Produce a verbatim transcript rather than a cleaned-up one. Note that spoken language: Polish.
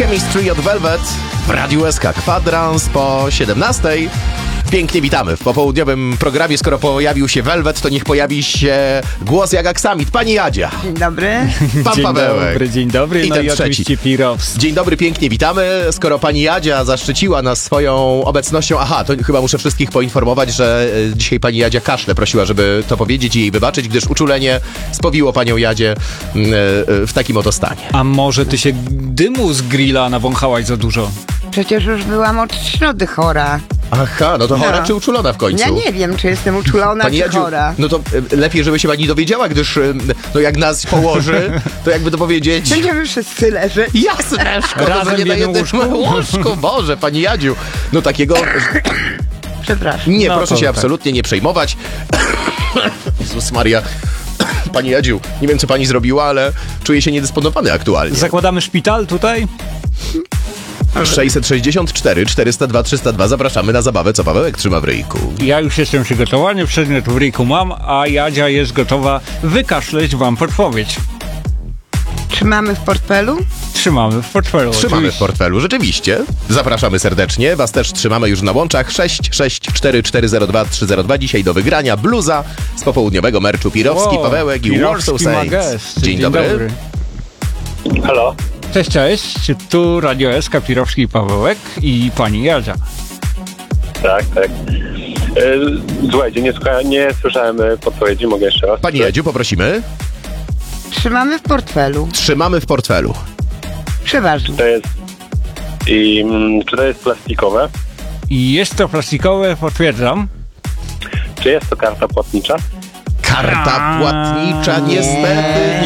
Chemistry od Velvet w Radiu S K. Kwadrans po siedemnastej. Pięknie witamy w popołudniowym programie. Skoro pojawił się Velvet, to niech pojawi się głos jak aksamit. Pani Jadzia. Dzień dobry. Pan Dzień Pawełek. dobry, dzień dobry. I no ten i trzeci. oczywiście Pirowski. Dzień dobry, pięknie witamy. Skoro pani Jadzia zaszczyciła nas swoją obecnością, aha, to chyba muszę wszystkich poinformować, że e, dzisiaj pani Jadzia kaszle prosiła, żeby to powiedzieć i jej wybaczyć, gdyż uczulenie spowiło panią Jadzię e, e, w takim oto stanie. A może ty się dymu z grilla nawąchałaś za dużo? Przecież już byłam od środy chora. Aha, no to chora No. czy uczulona w końcu? Ja nie wiem, czy jestem uczulona, Pani czy Jadziu, chora. no to e, lepiej, żeby się pani dowiedziała, gdyż e, no jak nas położy, to jakby to powiedzieć... Będziemy wszyscy leżeć. Jasne, szkoda, Razem że nie w na jednym jednym łóżku? łóżku. Boże, pani Jadziu. No takiego... Przepraszam. Nie, No proszę to się tak. absolutnie nie przejmować. Jezus Maria. Pani Jadziu, nie wiem co pani zrobiła, ale czuję się niedysponowany aktualnie. Zakładamy szpital tutaj? sześćset sześćdziesiąt cztery czterysta dwa trzysta dwa. Zapraszamy na zabawę, co Pawełek trzyma w ryjku. Ja już jestem przygotowany, przedmiot w ryjku mam, a Jadzia jest gotowa wykaszleć wam podpowiedź. Trzymamy w portfelu? Trzymamy w portfelu. Trzymamy w oczywiście. portfelu, rzeczywiście. Zapraszamy serdecznie. Was też trzymamy już na łączach. sześć sześć cztery cztery zero dwa trzy zero dwa. Dzisiaj do wygrania bluza z popołudniowego merczu Pirowski, O, Pawełek i Pirowski Warsaw ma Saints. gest. Dzień, dobry. Halo? Cześć, cześć. Tu Radio S K, Pirowski i Pawełek i pani Jadzia. Tak, tak. E, Słuchajcie, nie, słucha, nie słyszałem e, podpowiedzi, mogę jeszcze raz? Pani Jadziu, poprosimy. Trzymamy w portfelu. Trzymamy w portfelu. Przeważnie. To jest... I, mm, czy to jest plastikowe? I jest to plastikowe, potwierdzam. Czy jest to karta płatnicza? Karta płatnicza, niestety.